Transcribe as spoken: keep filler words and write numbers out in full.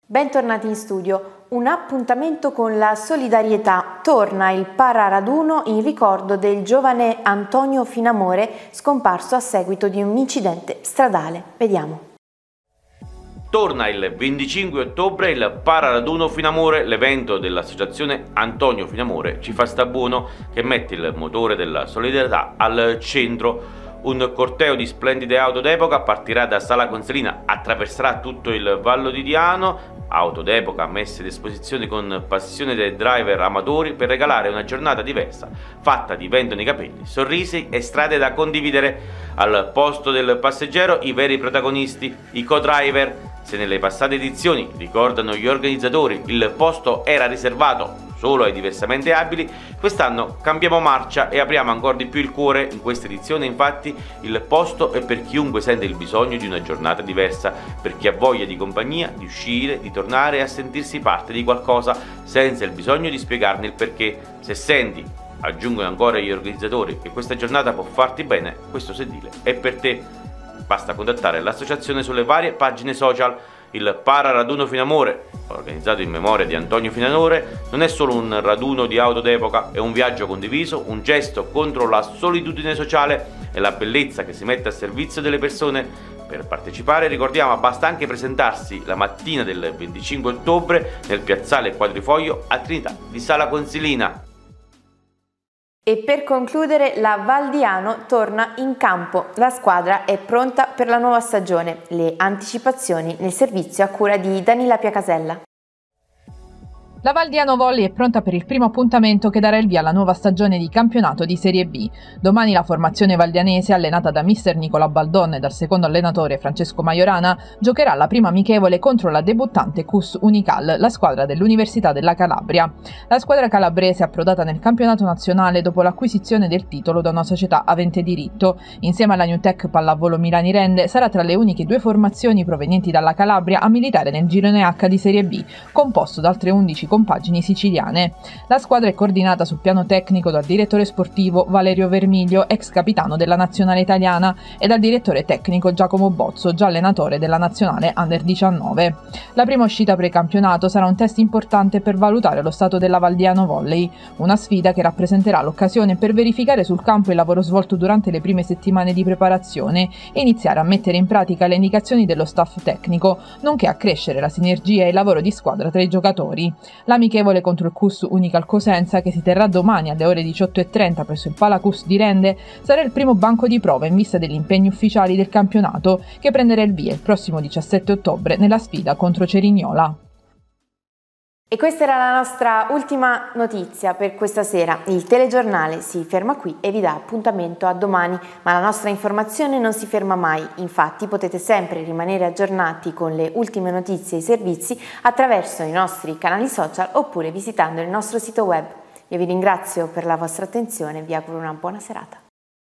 Bentornati in studio. Un appuntamento con la solidarietà. Torna il pararaduno in ricordo del giovane Antonio Finamore, scomparso a seguito di un incidente stradale. Vediamo. Torna il venticinque ottobre il Pararaduno Finamore, l'evento dell'associazione Antonio Finamore Ci fa sta buono, che mette il motore della solidarietà al centro. Un corteo di splendide auto d'epoca partirà da Sala Consilina, attraverserà tutto il Vallo di Diano, auto d'epoca messe a disposizione con passione dai driver amatori per regalare una giornata diversa, fatta di vento nei capelli, sorrisi e strade da condividere. Al posto del passeggero i veri protagonisti, i co-driver. Se nelle passate edizioni, ricordano gli organizzatori, il posto era riservato solo ai diversamente abili, quest'anno cambiamo marcia e apriamo ancora di più il cuore. In questa edizione, infatti, il posto è per chiunque sente il bisogno di una giornata diversa, per chi ha voglia di compagnia, di uscire, di tornare a sentirsi parte di qualcosa senza il bisogno di spiegarne il perché. Se senti, aggiungono ancora gli organizzatori, che questa giornata può farti bene, questo sedile è per te. Basta contattare l'associazione sulle varie pagine social. Il Pararaduno Finamore, organizzato in memoria di Antonio Finamore, non è solo un raduno di auto d'epoca, è un viaggio condiviso, un gesto contro la solitudine sociale e la bellezza che si mette a servizio delle persone. Per partecipare, ricordiamo, basta anche presentarsi la mattina del venticinque ottobre nel piazzale Quadrifoglio a Trinità di Sala Consilina. E per concludere, la Val Diano torna in campo. La squadra è pronta per la nuova stagione. Le anticipazioni nel servizio a cura di Danila Piacasella. La Val Diano Volley è pronta per il primo appuntamento che darà il via alla nuova stagione di campionato di Serie B. Domani la formazione valdianese, allenata da mister Nicola Baldon e dal secondo allenatore Francesco Majorana, giocherà la prima amichevole contro la debuttante C U S Unical, la squadra dell'Università della Calabria. La squadra calabrese è approdata nel campionato nazionale dopo l'acquisizione del titolo da una società avente diritto. Insieme alla New Tech Pallavolo Milani Rende sarà tra le uniche due formazioni provenienti dalla Calabria a militare nel girone H di Serie B, composto da altre undici compagini siciliane. La squadra è coordinata sul piano tecnico dal direttore sportivo Valerio Vermiglio, ex capitano della nazionale italiana, e dal direttore tecnico Giacomo Bozzo, già allenatore della nazionale under diciannove. La prima uscita precampionato sarà un test importante per valutare lo stato della Val Diano Volley, una sfida che rappresenterà l'occasione per verificare sul campo il lavoro svolto durante le prime settimane di preparazione e iniziare a mettere in pratica le indicazioni dello staff tecnico, nonché a crescere la sinergia e il lavoro di squadra tra i giocatori. L'amichevole contro il C U S Unical Cosenza, che si terrà domani alle ore diciotto e trenta presso il Palacus di Rende, sarà il primo banco di prova in vista degli impegni ufficiali del campionato, che prenderà il via il prossimo diciassette ottobre nella sfida contro Cerignola. E questa era la nostra ultima notizia per questa sera. Il telegiornale si ferma qui e vi dà appuntamento a domani, ma la nostra informazione non si ferma mai. Infatti potete sempre rimanere aggiornati con le ultime notizie e i servizi attraverso i nostri canali social oppure visitando il nostro sito web. Io vi ringrazio per la vostra attenzione e vi auguro una buona serata.